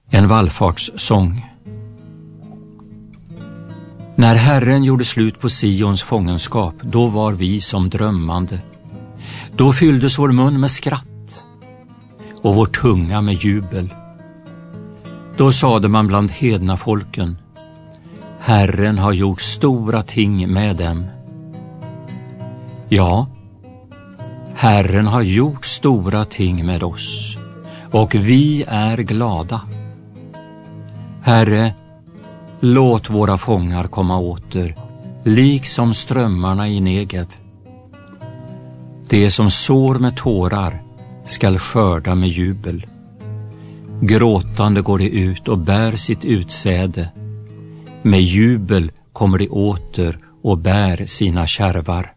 En vallfartssång. När Herren gjorde slut på Sions fångenskap, då var vi som drömmande. Då fylldes vår mun med skratt och vår tunga med jubel. Då sade man bland hedna folken: Herren har gjort stora ting med dem. Ja, Herren har gjort stora ting med oss, och vi är glada. Herre, låt våra fångar komma åter, liksom strömmarna i Negev. Det som sår med tårar skall skörda med jubel. Gråtande går det ut och bär sitt utsäde. Med jubel kommer det åter och bär sina kärvar.